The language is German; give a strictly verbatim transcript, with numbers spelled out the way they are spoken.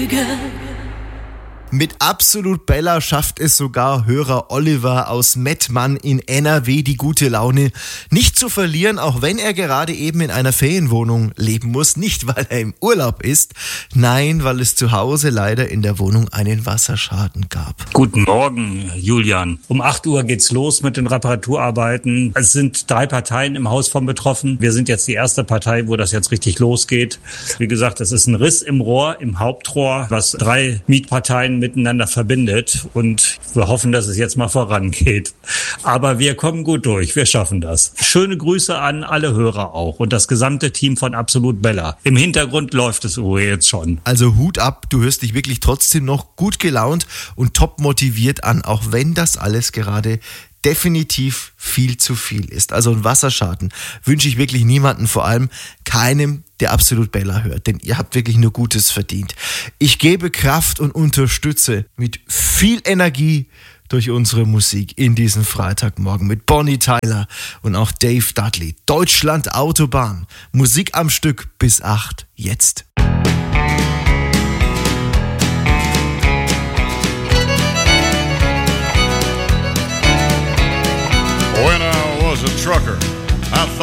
Lüge. Mit Absolut Bella schafft es sogar Hörer Oliver aus Mettmann in N R W die gute Laune nicht zu verlieren, auch wenn er gerade eben in einer Ferienwohnung leben muss. Nicht, weil er im Urlaub ist, nein, weil es zu Hause leider in der Wohnung einen Wasserschaden gab. Guten Morgen, Julian. Um acht Uhr geht's los mit den Reparaturarbeiten. Es sind drei Parteien im Haus von betroffen. Wir sind jetzt die erste Partei, wo das jetzt richtig losgeht. Wie gesagt, es ist ein Riss im Rohr, im Hauptrohr, was drei Mietparteien miteinander verbindet, und wir hoffen, dass es jetzt mal vorangeht. Aber wir kommen gut durch, wir schaffen das. Schöne Grüße an alle Hörer auch und das gesamte Team von Absolut Bella. Im Hintergrund läuft es jetzt schon. Also Hut ab, du hörst dich wirklich trotzdem noch gut gelaunt und top motiviert an, auch wenn das alles gerade definitiv viel zu viel ist. Also ein Wasserschaden wünsche ich wirklich niemanden, vor allem keinem, der Absolut Bella hört, denn ihr habt wirklich nur Gutes verdient. Ich gebe Kraft und unterstütze mit viel Energie durch unsere Musik in diesen Freitagmorgen mit Bonnie Tyler und auch Dave Dudley. Deutschland Autobahn, Musik am Stück bis acht, jetzt. When I was a trucker,